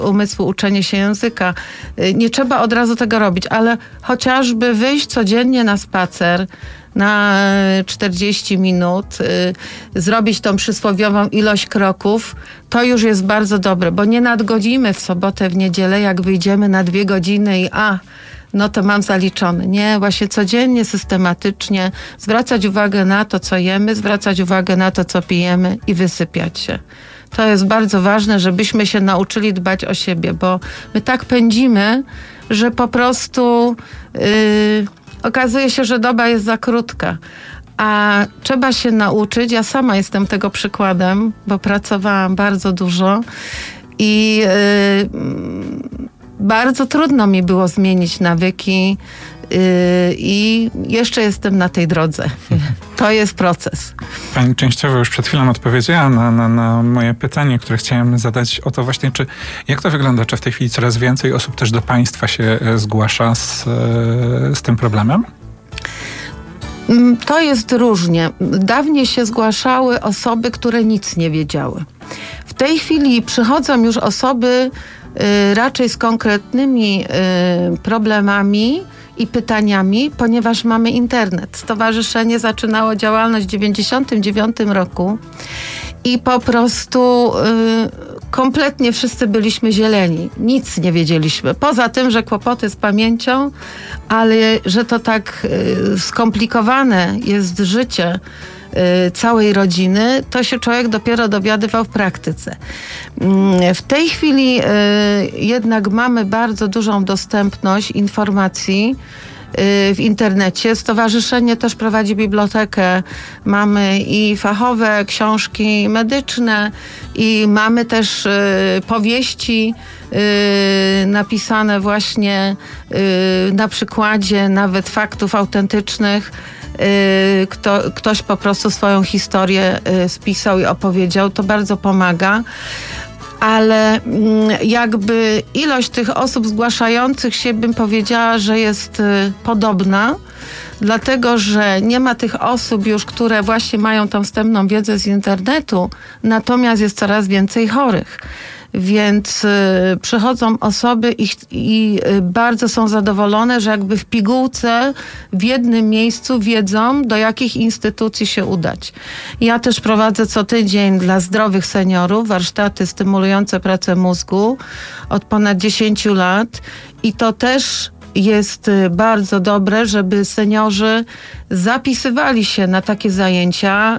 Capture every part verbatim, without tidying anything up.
umysłu uczenie się języka. Nie trzeba od razu tego robić, ale chociażby wyjść codziennie na spacer na czterdzieści minut, y, zrobić tą przysłowiową ilość kroków, to już jest bardzo dobre, bo nie nadgodzimy w sobotę, w niedzielę, jak wyjdziemy na dwie godziny i a, no to mam zaliczone. Nie, właśnie codziennie, systematycznie zwracać uwagę na to, co jemy, zwracać uwagę na to, co pijemy i wysypiać się. To jest bardzo ważne, żebyśmy się nauczyli dbać o siebie, bo my tak pędzimy, że po prostu yy, okazuje się, że doba jest za krótka. A trzeba się nauczyć, ja sama jestem tego przykładem, bo pracowałam bardzo dużo i yy, bardzo trudno mi było zmienić nawyki yy, i jeszcze jestem na tej drodze. To jest proces. Pani częściowo już przed chwilą odpowiedziała na, na, na moje pytanie, które chciałem zadać o to właśnie, czy jak to wygląda, czy w tej chwili coraz więcej osób też do państwa się zgłasza z, z tym problemem? To jest różnie. Dawniej się zgłaszały osoby, które nic nie wiedziały. W tej chwili przychodzą już osoby y, raczej z konkretnymi y, problemami i pytaniami, ponieważ mamy internet. Stowarzyszenie zaczynało działalność w dziewięćdziesiątym dziewiątym roku i po prostu y, kompletnie wszyscy byliśmy zieleni. Nic nie wiedzieliśmy. Poza tym, że kłopoty z pamięcią, ale że to tak y, skomplikowane jest życie y, całej rodziny, to się człowiek dopiero dowiadywał w praktyce. Y, w tej chwili y, jednak mamy bardzo dużą dostępność informacji w internecie. Stowarzyszenie też prowadzi bibliotekę. Mamy i fachowe książki medyczne i mamy też y, powieści y, napisane właśnie y, na przykładzie nawet faktów autentycznych. Y, kto, ktoś po prostu swoją historię y, spisał i opowiedział. To bardzo pomaga. Ale jakby ilość tych osób zgłaszających się, bym powiedziała, że jest y, podobna, dlatego że nie ma tych osób już, które właśnie mają tą wstępną wiedzę z internetu, natomiast jest coraz więcej chorych. Więc y, przychodzą osoby i, i y, bardzo są zadowolone, że jakby w pigułce w jednym miejscu wiedzą, do jakich instytucji się udać. Ja też prowadzę co tydzień dla zdrowych seniorów warsztaty stymulujące pracę mózgu od ponad dziesięciu lat i to też jest bardzo dobre, żeby seniorzy zapisywali się na takie zajęcia.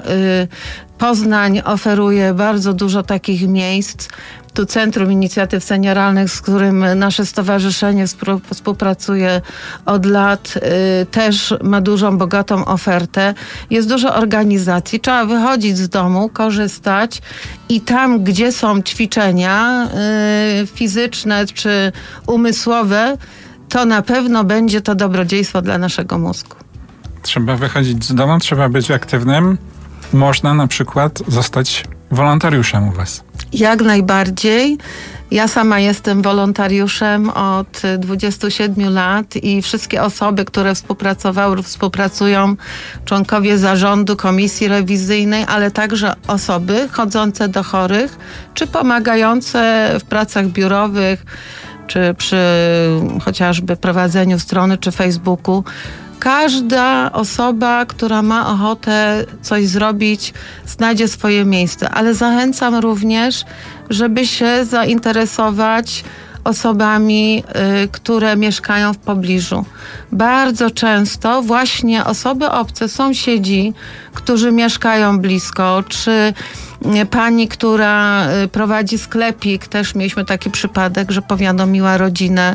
Poznań oferuje bardzo dużo takich miejsc. Tu Centrum Inicjatyw Senioralnych, z którym nasze stowarzyszenie współpracuje od lat, też ma dużą, bogatą ofertę. Jest dużo organizacji. Trzeba wychodzić z domu, korzystać i tam, gdzie są ćwiczenia fizyczne czy umysłowe, to na pewno będzie to dobrodziejstwo dla naszego mózgu. Trzeba wychodzić z domu, trzeba być aktywnym. Można na przykład zostać wolontariuszem u was. Jak najbardziej. Ja sama jestem wolontariuszem od dwudziestu siedmiu lat i wszystkie osoby, które współpracowały, współpracują, członkowie zarządu, komisji rewizyjnej, ale także osoby chodzące do chorych, czy pomagające w pracach biurowych, czy przy chociażby prowadzeniu strony, czy Facebooku. Każda osoba, która ma ochotę coś zrobić, znajdzie swoje miejsce. Ale zachęcam również, żeby się zainteresować osobami, y, które mieszkają w pobliżu. Bardzo często właśnie osoby obce, sąsiedzi, którzy mieszkają blisko, czy pani, która prowadzi sklepik, też mieliśmy taki przypadek, że powiadomiła rodzinę,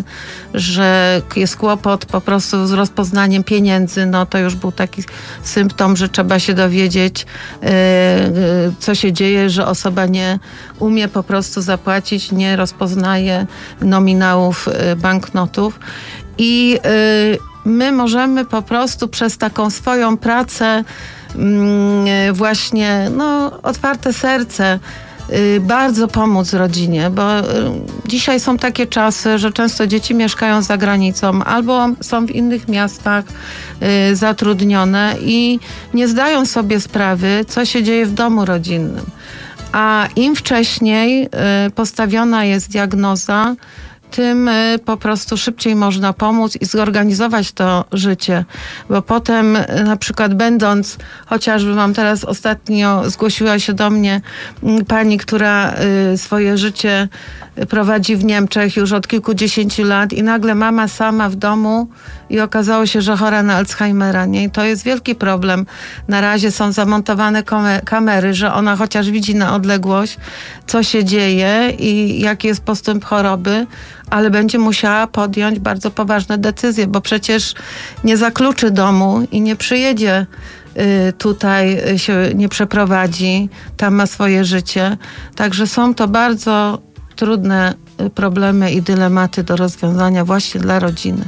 że jest kłopot po prostu z rozpoznaniem pieniędzy. No to już był taki symptom, że trzeba się dowiedzieć, co się dzieje, że osoba nie umie po prostu zapłacić, nie rozpoznaje nominałów banknotów. I my możemy po prostu przez taką swoją pracę właśnie no, otwarte serce bardzo pomóc rodzinie, bo dzisiaj są takie czasy, że często dzieci mieszkają za granicą albo są w innych miastach zatrudnione i nie zdają sobie sprawy, co się dzieje w domu rodzinnym. A im wcześniej y, postawiona jest diagnoza, tym y, po prostu szybciej można pomóc i zorganizować to życie. Bo potem y, na przykład będąc, chociażby mam teraz ostatnio, zgłosiła się do mnie y, pani, która y, swoje życie prowadzi w Niemczech już od kilkudziesięciu lat i nagle mama sama w domu i okazało się, że chora na Alzheimera. Nie? I to jest wielki problem. Na razie są zamontowane kamery, że ona chociaż widzi na odległość, co się dzieje i jaki jest postęp choroby, ale będzie musiała podjąć bardzo poważne decyzje, bo przecież nie zakluczy domu i nie przyjedzie tutaj, się nie przeprowadzi, tam ma swoje życie. Także są to bardzo trudne problemy i dylematy do rozwiązania właśnie dla rodziny.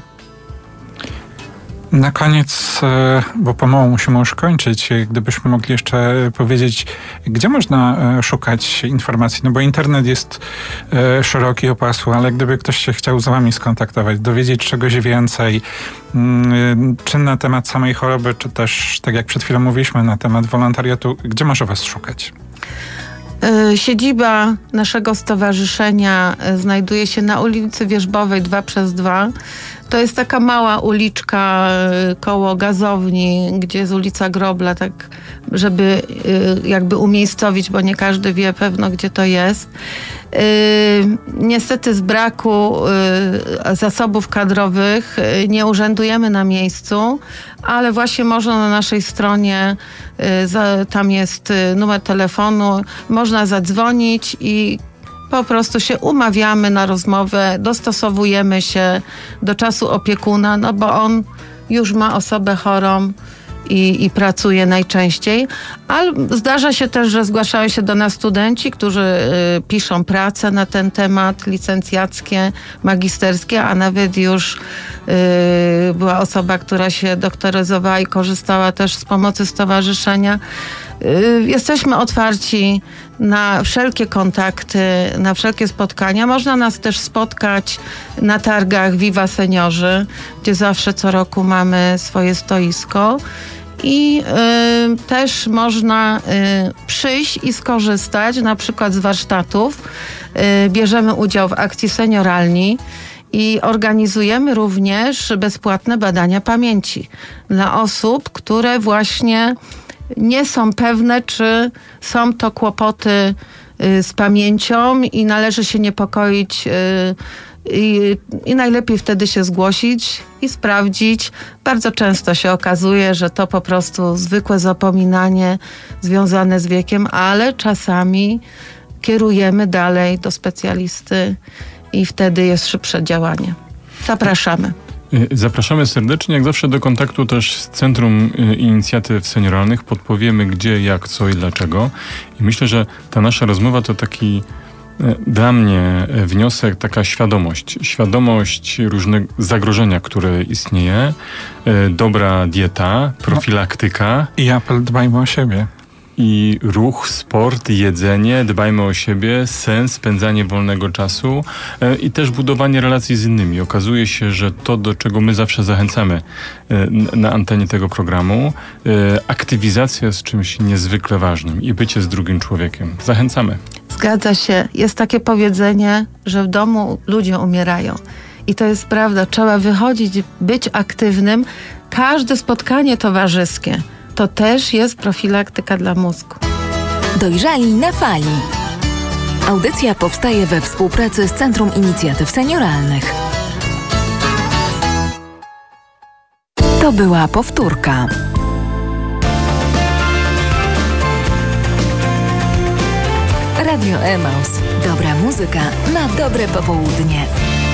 Na koniec, bo pomału musimy już kończyć, gdybyśmy mogli jeszcze powiedzieć, gdzie można szukać informacji, no bo internet jest szeroki, opasły, ale gdyby ktoś się chciał z wami skontaktować, dowiedzieć czegoś więcej, czy na temat samej choroby, czy też, tak jak przed chwilą mówiliśmy, na temat wolontariatu, gdzie może was szukać? Siedziba naszego stowarzyszenia znajduje się na ulicy Wierzbowej dwa przez dwa. To jest taka mała uliczka koło gazowni, gdzie jest ulica Grobla, tak żeby jakby umiejscowić, bo nie każdy wie pewno, gdzie to jest. Niestety z braku zasobów kadrowych nie urzędujemy na miejscu, ale właśnie można na naszej stronie, tam jest numer telefonu, można zadzwonić i po prostu się umawiamy na rozmowę, dostosowujemy się do czasu opiekuna, no bo on już ma osobę chorą i, i pracuje najczęściej. Ale zdarza się też, że zgłaszają się do nas studenci, którzy y, piszą prace na ten temat, licencjackie, magisterskie, a nawet już y, była osoba, która się doktoryzowała i korzystała też z pomocy stowarzyszenia. Jesteśmy otwarci na wszelkie kontakty, na wszelkie spotkania. Można nas też spotkać na targach Viva Seniorzy, gdzie zawsze co roku mamy swoje stoisko. I y, też można y, przyjść i skorzystać na przykład z warsztatów. Y, bierzemy udział w akcji Senioralni. I organizujemy również bezpłatne badania pamięci dla osób, które właśnie nie są pewne, czy są to kłopoty y, z pamięcią i należy się niepokoić y, i, i najlepiej wtedy się zgłosić i sprawdzić. Bardzo często się okazuje, że to po prostu zwykłe zapominanie związane z wiekiem, ale czasami kierujemy dalej do specjalisty i wtedy jest szybsze działanie. Zapraszamy. Zapraszamy serdecznie, jak zawsze, do kontaktu też z Centrum Inicjatyw Senioralnych. Podpowiemy gdzie, jak, co i dlaczego. I myślę, że ta nasza rozmowa to taki dla mnie wniosek, taka świadomość. Świadomość różnego zagrożenia, które istnieje. Dobra dieta, profilaktyka. I apel: dbajmy o siebie. I ruch, sport, jedzenie, dbajmy o siebie, sens, spędzanie wolnego czasu e, i też budowanie relacji z innymi. Okazuje się, że to, do czego my zawsze zachęcamy e, na antenie tego programu, e, aktywizacja jest czymś niezwykle ważnym i bycie z drugim człowiekiem. Zachęcamy. Zgadza się. Jest takie powiedzenie, że w domu ludzie umierają. I to jest prawda. Trzeba wychodzić, być aktywnym. Każde spotkanie towarzyskie to też jest profilaktyka dla mózgu. Dojrzali na fali. Audycja powstaje we współpracy z Centrum Inicjatyw Senioralnych. To była powtórka. Radio Emaus. Dobra muzyka na dobre popołudnie.